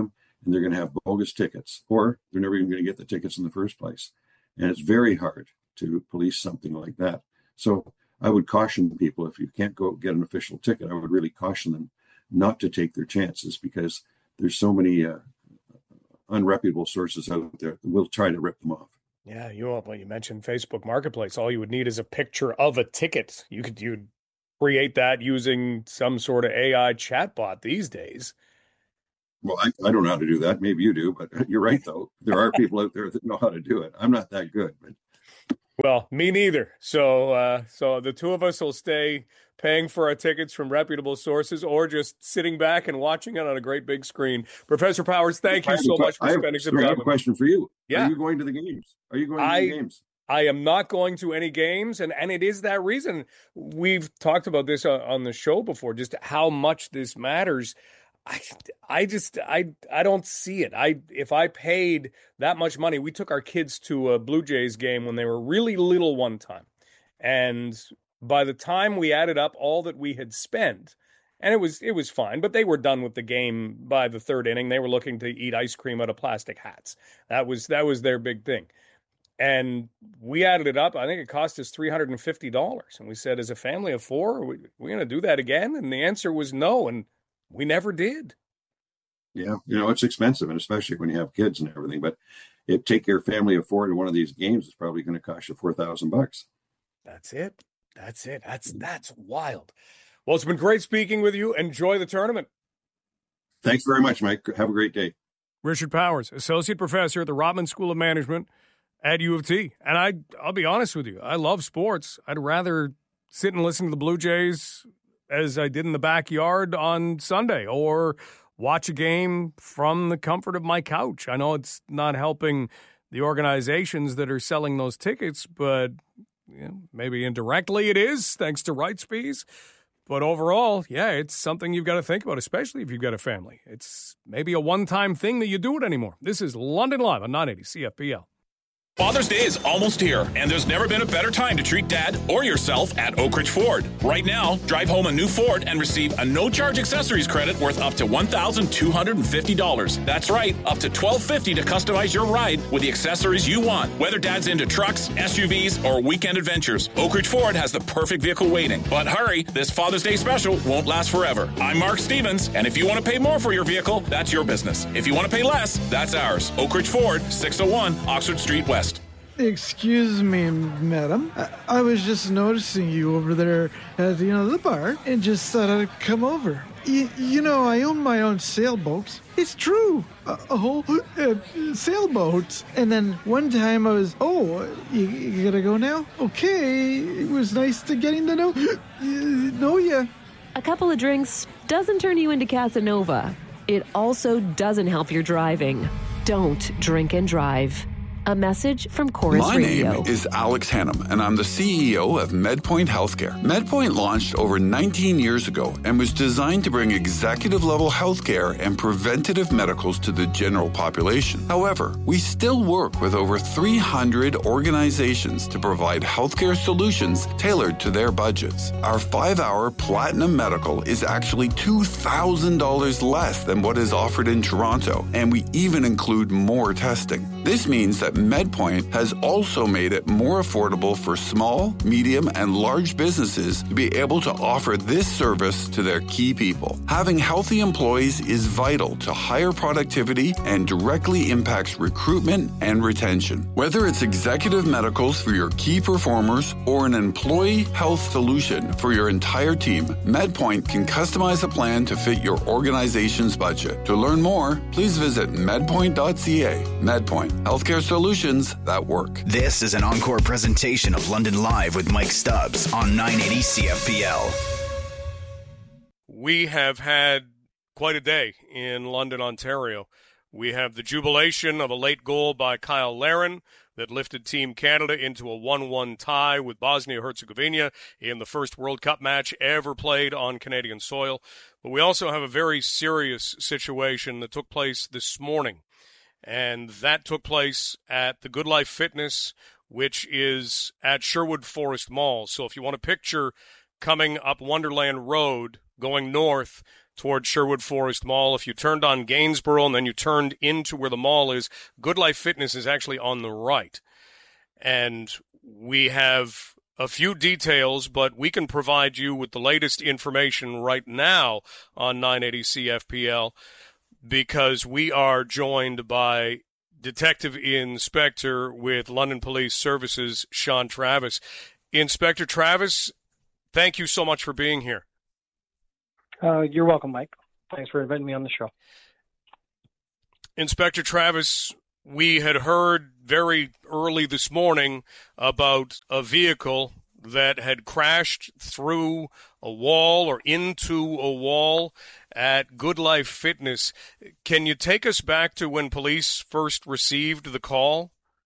and they're going to have bogus tickets, or they're never even going to get the tickets in the first place. And it's very hard to police something like that. So I would caution people, if you can't go get an official ticket, I would really caution them not to take their chances, because there's so many uh, unreputable sources out there that will try to rip them off. Yeah, you well, you mentioned Facebook Marketplace. All you would need is a picture of a ticket. You could you'd create that using some sort of A I chatbot these days. Well, I, I don't know how to do that. Maybe you do, but you're right, though. There are people out there that know how to do it. I'm not that good, but well, me neither. So, uh, so the two of us will stay paying for our tickets from reputable sources, or just sitting back and watching it on a great big screen. Professor Powers, thank you so much for spending some time. I have a question for you. Yeah. Are you going to the games? Are you going to I, the games? I am not going to any games, and, and it is that reason. We've talked about this on the show before, just how much this matters. I, I just I I don't see it. I if I paid that much money, we took our kids to a Blue Jays game when they were really little one time, and by the time we added up all that we had spent, and it was it was fine, but they were done with the game by the third inning. They were looking to eat ice cream out of plastic hats. That was that was their big thing. And we added it up. I think it cost us three hundred fifty dollars. And we said, as a family of four, are we, we're going to do that again? And the answer was no. And we never did. Yeah, you know, it's expensive, and especially when you have kids and everything. But it take your family of four to one of these games is probably going to cost you four thousand bucks. That's it. That's it. That's that's wild. Well, it's been great speaking with you. Enjoy the tournament. Thanks very much, Mike. Have a great day. Richard Powers, Associate Professor at the Rotman School of Management at U of T. And I, I'll be honest with you, I love sports. I'd rather sit and listen to the Blue Jays as I did in the backyard on Sunday, or watch a game from the comfort of my couch. I know it's not helping the organizations that are selling those tickets, but you know, maybe indirectly it is, thanks to rights fees. But overall, yeah, it's something you've got to think about, especially if you've got a family. It's maybe a one-time thing that you do it anymore. This is London Live on nine eighty C F P L. Father's Day is almost here, and there's never been a better time to treat Dad or yourself at Oak Ridge Ford. Right now, drive home a new Ford and receive a no-charge accessories credit worth up to one thousand two hundred fifty dollars. That's right, up to twelve fifty to customize your ride with the accessories you want. Whether Dad's into trucks, S U Vs, or weekend adventures, Oak Ridge Ford has the perfect vehicle waiting. But hurry, this Father's Day special won't last forever. I'm Mark Stevens, and if you want to pay more for your vehicle, that's your business. If you want to pay less, that's ours. Oak Ridge Ford, six oh one Oxford Street West. Excuse me, madam. I, I was just noticing you over there at, you know, the bar, and just thought I'd come over. Y- you know, I own my own sailboat. It's true. A, a whole uh, sailboat. And then one time I was, oh, you, you gotta go now? Okay. It was nice to getting to know, uh, know ya. A couple of drinks doesn't turn you into Casanova. It also doesn't help your driving. Don't drink and drive. A message from Chorus My Radio. name is Alex Hannum, and I'm the C E O of MedPoint Healthcare. MedPoint launched over nineteen years ago and was designed to bring executive-level healthcare and preventative medicals to the general population. However, we still work with over three hundred organizations to provide healthcare solutions tailored to their budgets. Our five-hour Platinum Medical is actually two thousand dollars less than what is offered in Toronto, and we even include more testing. This means that MedPoint has also made it more affordable for small, medium, and large businesses to be able to offer this service to their key people. Having healthy employees is vital to higher productivity and directly impacts recruitment and retention. Whether it's executive medicals for your key performers or an employee health solution for your entire team, MedPoint can customize a plan to fit your organization's budget. To learn more, please visit medpoint dot c a. MedPoint, healthcare solutions that work. This is an encore presentation of London Live with Mike Stubbs on nine eighty C F P L. We have had quite a day in London, Ontario. We have the jubilation of a late goal by Kyle Larin that lifted Team Canada into a one one tie with Bosnia-Herzegovina in the first World Cup match ever played on Canadian soil. But we also have a very serious situation that took place this morning. And that took place at the Good Life Fitness, which is at Sherwood Forest Mall. So if you want to picture coming up Wonderland Road, going north toward Sherwood Forest Mall. If you turned on Gainsborough and then you turned into where the mall is, Good Life Fitness is actually on the right. And we have a few details, but we can provide you with the latest information right now on nine eighty C F P L because we are joined by Detective Inspector with London Police Services, Sean Travis. Inspector Travis, thank you so much for being here. Uh, you're welcome, Mike. Thanks for inviting me on the show. Inspector Travis, we had heard very early this morning about a vehicle that had crashed through a wall or into a wall at Good Life Fitness. Can you take us back to when police first received the call?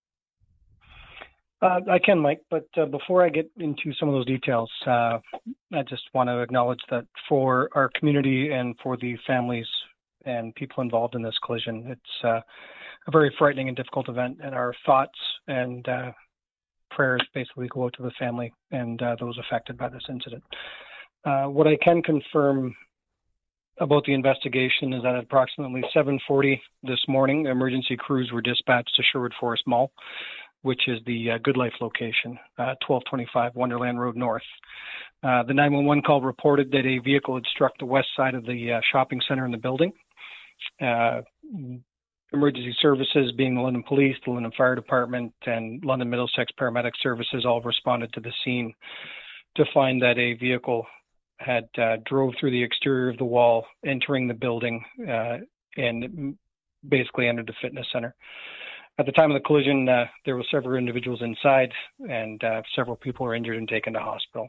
Uh, I can, Mike, but uh, before I get into some of those details, uh, I just want to acknowledge that for our community and for the families and people involved in this collision, it's uh, a very frightening and difficult event, and our thoughts and uh, prayers basically go out to the family and uh, those affected by this incident. Uh, what I can confirm about the investigation is that at approximately seven forty this morning, emergency crews were dispatched to Sherwood Forest Mall, which is the uh, Good Life location, uh, twelve twenty-five Wonderland Road North. Uh, the nine one one call reported that a vehicle had struck the west side of the uh, shopping center in the building. Uh, emergency services, being the London Police, the London Fire Department, and London Middlesex Paramedic Services all responded to the scene to find that a vehicle had uh, drove through the exterior of the wall, entering the building, uh, and basically entered the fitness center. At the time of the collision, uh, there were several individuals inside, and uh, several people were injured and taken to hospital.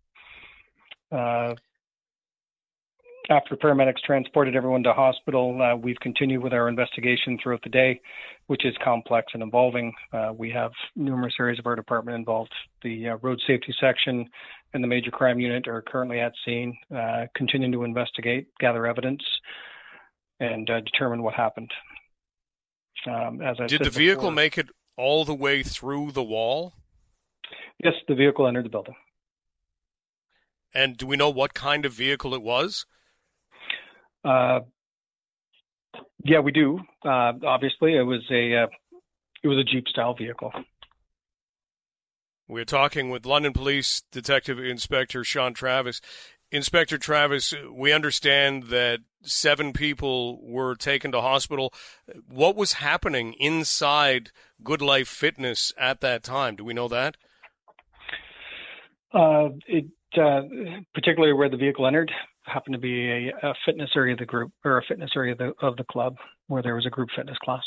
Uh, after paramedics transported everyone to hospital, uh, we've continued with our investigation throughout the day, which is complex and involving. Uh, we have numerous areas of our department involved. The uh, road safety section and the major crime unit are currently at scene, uh, continuing to investigate, gather evidence, and uh, determine what happened. Um, as I Did said the vehicle before, make it all the way through the wall? Yes, the vehicle entered the building. And do we know what kind of vehicle it was? Uh, yeah, we do. Uh, obviously, it was a uh, it was a Jeep style vehicle. We're talking with London Police Detective Inspector Sean Travis. Inspector Travis, we understand that seven people were taken to hospital. What was happening inside Good Life Fitness at that time? Do we know that? Uh, it uh, particularly where the vehicle entered happened to be a, a fitness area of the group, or a fitness area of the, of the club, where there was a group fitness class.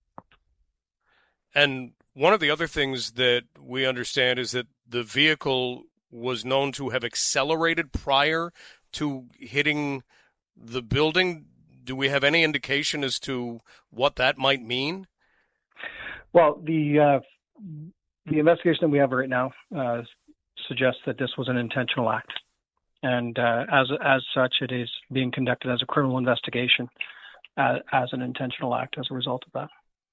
And one of the other things that we understand is that the vehicle was known to have accelerated prior to hitting the building. Do we have any indication as to what that might mean? Well, the uh, the investigation that we have right now uh, suggests that this was an intentional act, and uh, as as such, it is being conducted as a criminal investigation uh, as an intentional act as a result of that.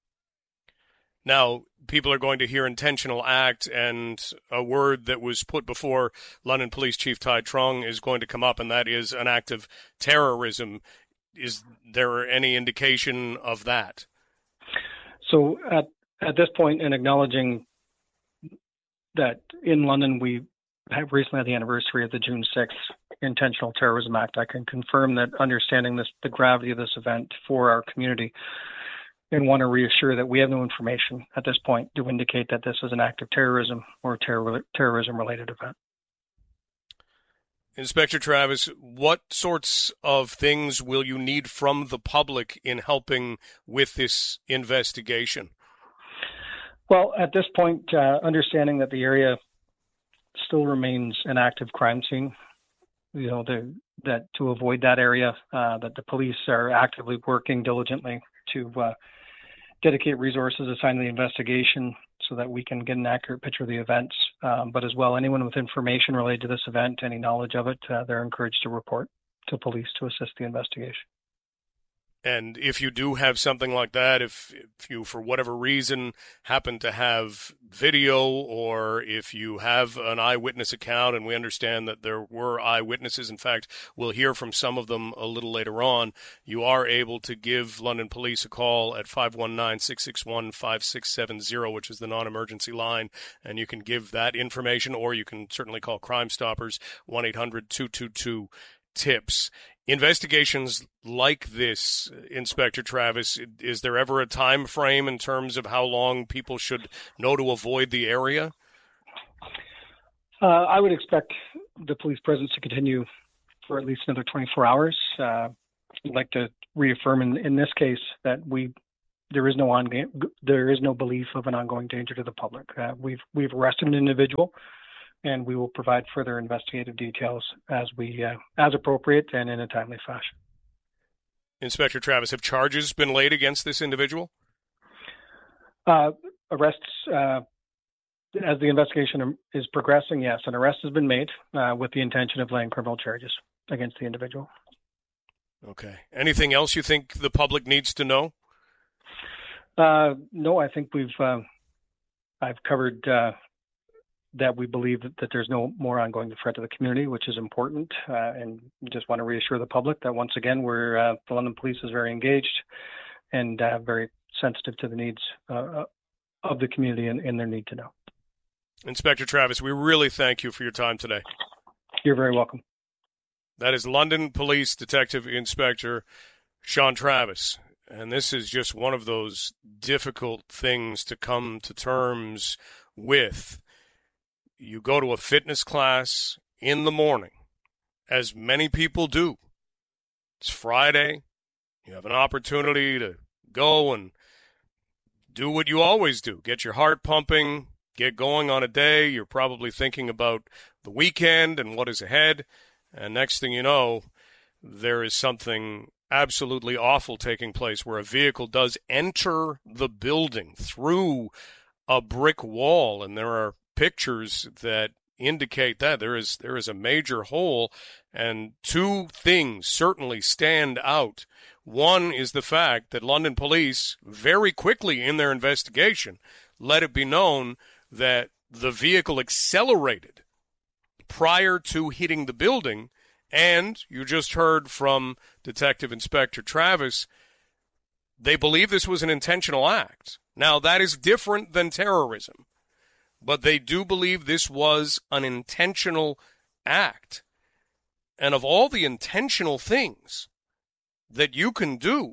Now, people are going to hear intentional act, and a word that was put before London Police Chief Ty Trung is going to come up, and that is an act of terrorism. Is there any indication of that? So at, at this point, in acknowledging that in London we have recently had the anniversary of the June sixth Intentional Terrorism Act, I can confirm that understanding this, the gravity of this event for our community, and want to reassure that we have no information at this point to indicate that this is an act of terrorism or a terror, terrorism-related event. Inspector Travis, what sorts of things will you need from the public in helping with this investigation? Well, at this point, uh, understanding that the area still remains an active crime scene, you know, the, that to avoid that area, uh, that the police are actively working diligently to uh, dedicate resources assigned to the investigation so that we can get an accurate picture of the events. Um, but as well, anyone with information related to this event, any knowledge of it, uh, they're encouraged to report to police to assist the investigation. And if you do have something like that, if, if you, for whatever reason, happen to have video, or if you have an eyewitness account, and we understand that there were eyewitnesses, in fact, we'll hear from some of them a little later on, you are able to give London Police a call at five one nine, six six one, five six seven zero, which is the non-emergency line, and you can give that information, or you can certainly call Crime Stoppers, one eight hundred, two two two, TIPS. Investigations like this, Inspector Travis, is there ever a time frame in terms of how long people should know to avoid the area? Uh, I would expect the police presence to continue for at least another twenty-four hours. Uh, I'd like to reaffirm in, in this case that we there is no ongoing there is no belief of an ongoing danger to the public. Uh, we've we've arrested an individual, and we will provide further investigative details as we uh, as appropriate and in a timely fashion. Inspector Travis, have charges been laid against this individual? Uh, arrests, uh, as the investigation is progressing, yes, an arrest has been made uh, with the intention of laying criminal charges against the individual. Okay. Anything else you think the public needs to know? Uh, no, I think we've uh, I've covered uh, that we believe that, that there's no more ongoing threat to the community, which is important, uh, and just want to reassure the public that once again, we're uh, the London Police is very engaged and uh, very sensitive to the needs uh, of the community and, and their need to know. Inspector Travis, we really thank you for your time today. You're very welcome. That is London Police Detective Inspector Sean Travis. And this is just one of those difficult things to come to terms with. You go to a fitness class in the morning, as many people do. It's Friday. You have an opportunity to go and do what you always do. Get your heart pumping, get going on a day. You're probably thinking about the weekend and what is ahead. And next thing you know, there is something absolutely awful taking place where a vehicle does enter the building through a brick wall, and there are pictures that indicate that there is there is a major hole, and two things certainly stand out. One is the fact that London Police very quickly in their investigation let it be known that the vehicle accelerated prior to hitting the building. And you just heard from Detective Inspector Travis, they believe this was an intentional act. Now, that is different than terrorism, but they do believe this was an intentional act. And of all the intentional things that you can do,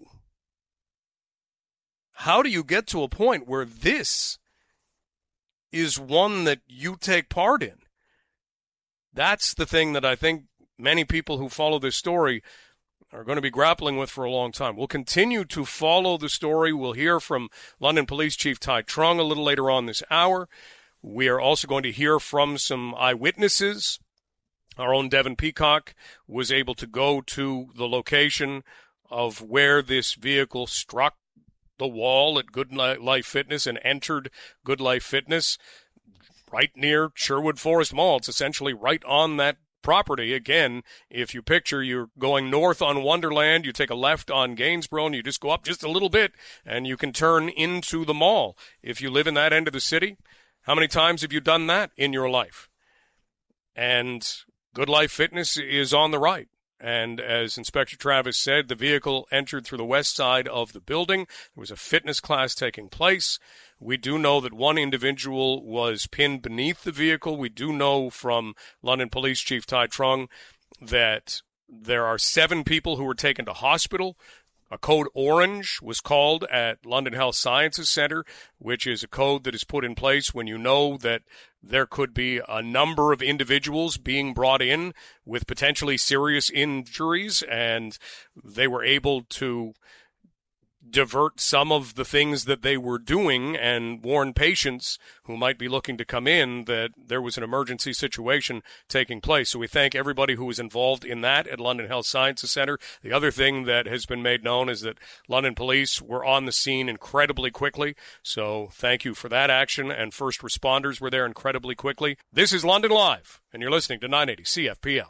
how do you get to a point where this is one that you take part in? That's the thing that I think many people who follow this story are going to be grappling with for a long time. We'll continue to follow the story. We'll hear from London Police Chief Ty Trung a little later on this hour. We are also going to hear from some eyewitnesses. Our own Devin Peacock was able to go to the location of where this vehicle struck the wall at Good Life Fitness and entered Good Life Fitness right near Sherwood Forest Mall. It's essentially right on that property. Again, if you picture you're going north on Wonderland, you take a left on Gainsborough, and you just go up just a little bit, and you can turn into the mall. If you live in that end of the city, how many times have you done that in your life? And Good Life Fitness is on the right. And as Inspector Travis said, the vehicle entered through the west side of the building. There was a fitness class taking place. We do know that one individual was pinned beneath the vehicle. We do know from London Police Chief Ty Trung that there are seven people who were taken to hospital. A code orange was called at London Health Sciences Center, which is a code that is put in place when you know that there could be a number of individuals being brought in with potentially serious injuries, and they were able to divert some of the things that they were doing and warn patients who might be looking to come in that there was an emergency situation taking place. So we thank everybody who was involved in that at London Health Sciences Center. The other thing that has been made known is that London Police were on the scene incredibly quickly. So thank you for that action, and first responders were there incredibly quickly. This is London Live, and you're listening to nine eighty C F P L.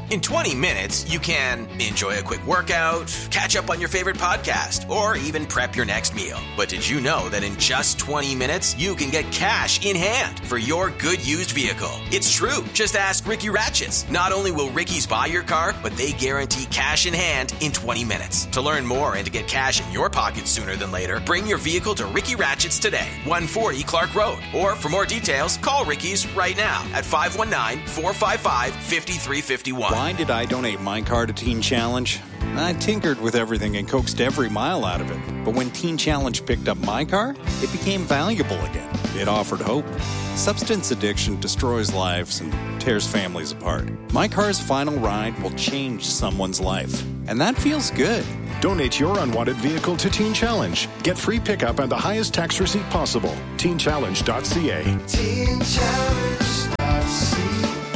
In twenty minutes, you can enjoy a quick workout, catch up on your favorite podcast, or even prep your next meal. But did you know that in just twenty minutes, you can get cash in hand for your good used vehicle? It's true. Just ask Ricky Ratchets. Not only will Ricky's buy your car, but they guarantee cash in hand in twenty minutes. To learn more and to get cash in your pocket sooner than later, bring your vehicle to Ricky Ratchets today, one forty Clark Road. Or for more details, call Ricky's right now at five one nine, four five five, five three five one. Why did I donate my car to Teen Challenge? I tinkered with everything and coaxed every mile out of it. But when Teen Challenge picked up my car, it became valuable again. It offered hope. Substance addiction destroys lives and tears families apart. My car's final ride will change someone's life. And that feels good. Donate your unwanted vehicle to Teen Challenge. Get free pickup and the highest tax receipt possible. teen challenge dot c a. teen challenge dot c a.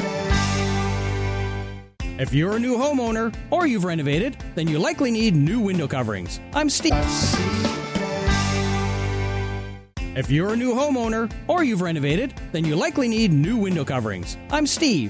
If you're a new homeowner or you've renovated, then you likely need new window coverings. I'm Steve. If you're a new homeowner or you've renovated, then you likely need new window coverings. I'm Steve.